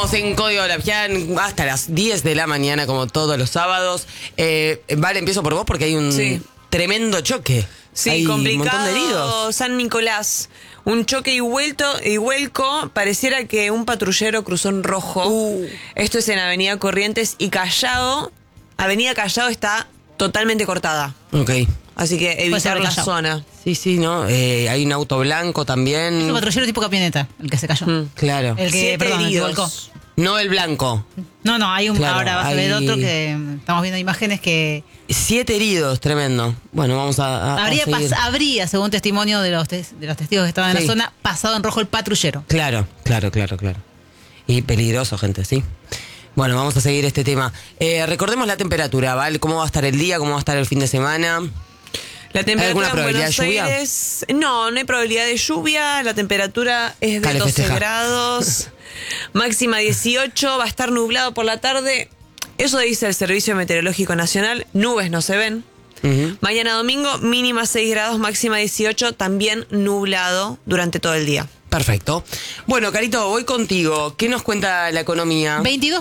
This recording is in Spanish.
Estamos en Código Lapián hasta las 10 de la mañana, como todos los sábados. Vale, empiezo por vos porque hay un tremendo choque. Sí, hay complicado. Un montón de heridos. San Nicolás. Un choque y vuelco. Pareciera que un patrullero cruzó en rojo. Esto es en Avenida Corrientes y Callao. Avenida Callao está totalmente cortada. Ok. Así que evitar la Callao. zona. Sí, ¿no? Hay un auto blanco también. Es un patrullero tipo camioneta, el que se cayó. Claro. El que, 7 perdón, el que heridos. volcó. No el blanco. No, hay un. Claro, ahora vas a ver hay- otro que estamos viendo imágenes que 7 heridos, tremendo. Bueno, vamos a seguir. habría, según testimonio de los testigos que estaban en Sí. la zona, pasado en rojo el patrullero. Claro. Y peligroso, gente, sí. Bueno, vamos a seguir este tema. Recordemos la temperatura, ¿vale? ¿Cómo va a estar el día? ¿Cómo va a estar el fin de semana? La temperatura alguna en probabilidad Buenos de lluvia? Aires, no hay probabilidad de lluvia. La temperatura es de Dale, 12 festeja. grados. Máxima 18. Va a estar nublado por la tarde. Eso dice el Servicio Meteorológico Nacional. Nubes no se ven. Ujú. Mañana domingo, mínima 6 grados, máxima 18. También nublado durante todo el día. Perfecto. Bueno, Carito, voy contigo. ¿Qué nos cuenta la economía? 22